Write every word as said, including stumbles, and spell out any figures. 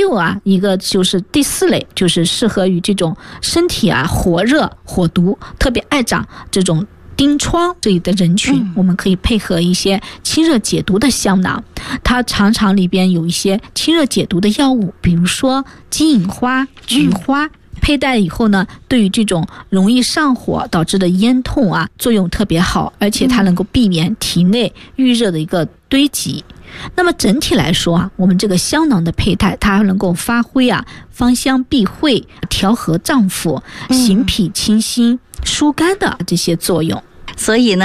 有啊一个就是第四类，就是适合于这种身体啊火热火毒特别爱长这种疔疮这里的人群、嗯、我们可以配合一些清热解毒的香囊，它常常里边有一些清热解毒的药物，比如说金银花、菊花、嗯，佩戴以后呢，对于这种容易上火导致的咽痛啊，作用特别好，而且它能够避免体内郁热的一个堆积。那么整体来说啊，我们这个香囊的佩戴，它能够发挥啊芳香避秽、调和脏腑、行脾清心、疏肝的这些作用。 所以呢